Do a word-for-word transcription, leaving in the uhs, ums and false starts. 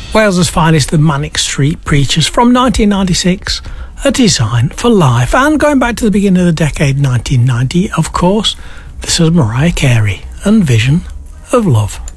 Wales's finest, the Manic Street Preachers, from nineteen ninety-six, A Design for Life. And going back to the beginning of the decade, nineteen ninety, of course, this is Mariah Carey and Vision of Love.